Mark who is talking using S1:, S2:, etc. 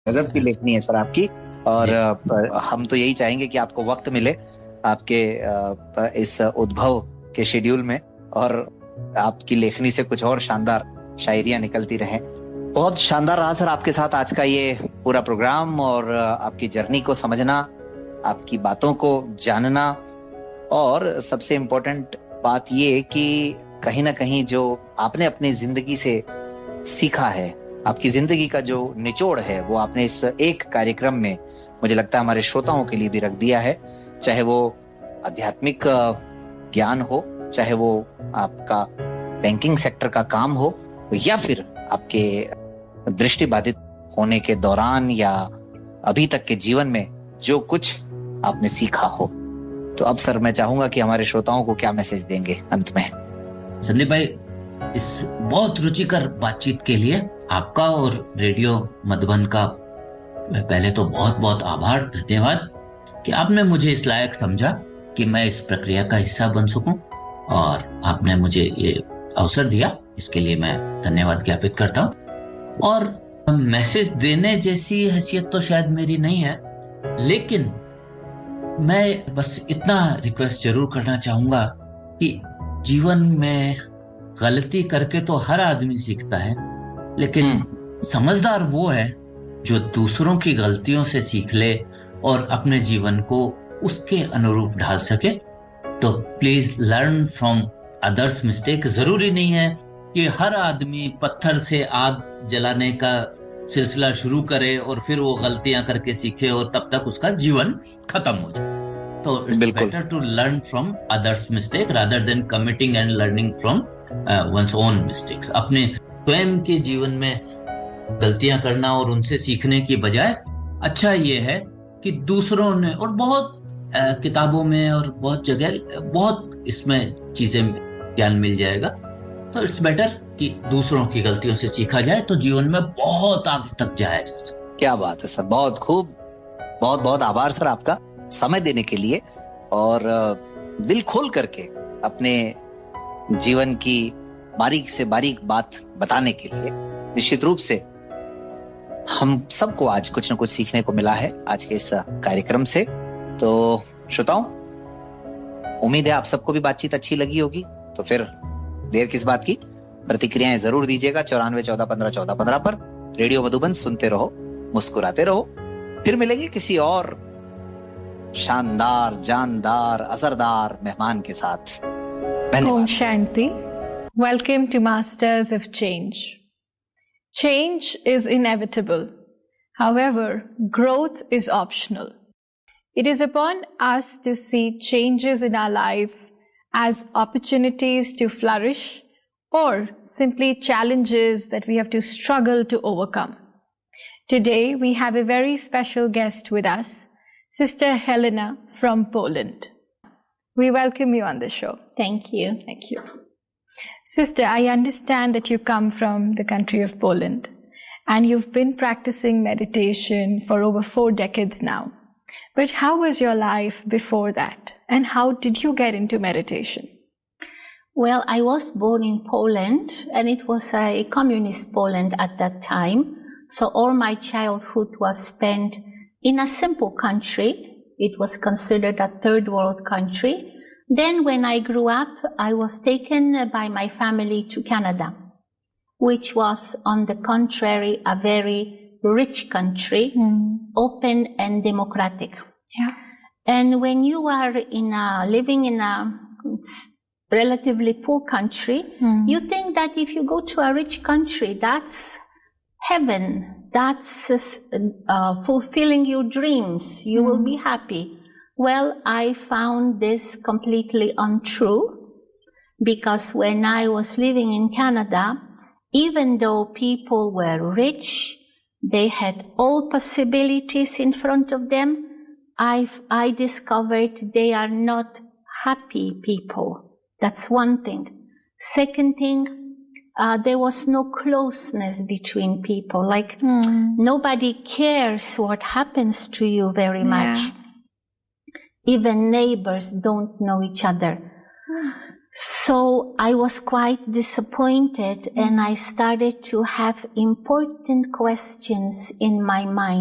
S1: गजब की लेखनी है सर आपकी। और हम तो यही चाहेंगे कि आपको वक्त मिले आपके इस उद्भव के शेड्यूल में, और आपकी लेखनी से कुछ और शानदार शायरियां निकलती रहें। बहुत शानदार रहा सर आपके साथ आज का ये पूरा प्रोग्राम, और आपकी जर्नी को समझना, आपकी बातों को जानना, और सबसे इम्पोर्टेंट बात ये कि कहीं ना कहीं जो आपने अपनी जिंदगी से सीखा है, आपकी जिंदगी का जो निचोड़ है, वो आपने इस एक कार्यक्रम में मुझे लगता है हमारे श्रोताओं के लिए भी रख दिया है। चाहे वो आध्यात्मिक ज्ञान हो, चाहे वो आपका बैंकिंग सेक्टर का काम हो, या फिर आपके दृष्टिबाधित होने के दौरान या अभी तक के जीवन में जो कुछ आपने सीखा हो। तो अब सर मैं चाहूंगा कि हमारे श्रोताओं को क्या मैसेज देंगे अंत में।
S2: संदीप भाई, इस बहुत रुचिकर बातचीत के लिए आपका और रेडियो मधुबन का पहले तो बहुत बहुत आभार, धन्यवाद कि आपने मुझे इस लायक समझा कि मैं इस प्रक्रिया का हिस्सा बन सकूं, और आपने मुझे ये अवसर दिया, इसके लिए मैं धन्यवाद ज्ञापित करता हूं। और मैसेज देने जैसी हैसियत तो शायद मेरी नहीं है, लेकिन मैं बस इतना रिक्वेस्ट जरूर करना चाहूंगा कि जीवन में गलती करके तो हर आदमी सीखता है, लेकिन समझदार वो है जो दूसरों की गलतियों से सीख ले और अपने जीवन को उसके अनुरूप ढाल सके। तो please learn from others mistake. जरूरी नहीं है कि हर आदमी पत्थर से आग जलाने का सिलसिला शुरू करे और फिर वो गलतियां करके सीखे और तब तक उसका जीवन खत्म हो जाए। तो it's better to learn from others mistake rather than committing and learning from one's own mistakes. अपने स्वयं के जीवन में गलतियां करना और उनसे सीखने की बजाय अच्छा ये है कि दूसरों ने, और बहुत किताबों में और बहुत जगह बहुत इसमें चीजें ज्ञान मिल जाएगा, तो इट्स बेटर कि दूसरों की गलतियों से सीखा जाए तो जीवन में बहुत आगे तक जाया जा सकता।
S1: क्या बात है सर, बहुत खूब। बहुत बहुत आभार सर आपका समय देने के लिए, और दिल खोल करके अपने जीवन की बारीक से बारीक बात बताने के लिए। निश्चित रूप से हम सबको आज कुछ न कुछ सीखने को मिला है आज के इस कार्यक्रम से। तो श्रोताओं, उम्मीद है आप सबको भी बातचीत अच्छी लगी होगी। तो फिर देर किस बात की, प्रतिक्रियाएं जरूर दीजिएगा 9414151415 पर। रेडियो मधुबन सुनते रहो, मुस्कुराते रहो। फिर मिलेंगे किसी और शानदार, जानदार, असरदार मेहमान के साथ। धन्यवाद।
S3: Om Shanti. Welcome to Masters of Change. Change is inevitable. However, growth is optional. It is upon us to see changes in our life as opportunities to flourish, or simply challenges that we have to struggle to overcome. Today, we have a very special guest with us, Sister Helena from Poland. We welcome you on the show.
S4: Thank you.
S3: Thank you. Sister, I understand that you come from the country of Poland, and you've been practicing meditation for over 4 decades now. But how was your life before that? And how did you get into meditation?
S4: Well, I was born in Poland, and it was a communist Poland at that time. So all my childhood was spent in a simple country. It was considered a third world country. Then when I grew up, I was taken by my family to Canada, which was, on the contrary, a very rich country, open and democratic.
S3: Yeah.
S4: And when you are living in a relatively poor country, you think that if you go to a rich country, that's heaven, that's fulfilling your dreams, you will be happy. Well, I found this completely untrue, because when I was living in Canada, even though people were rich, they had all possibilities in front of them, I discovered they are not happy people. That's one thing. Second thing, there was no closeness between people. Like nobody cares what happens to you very much. Even neighbors don't know each other. So I was quite disappointed, and I started to have important questions in my mind.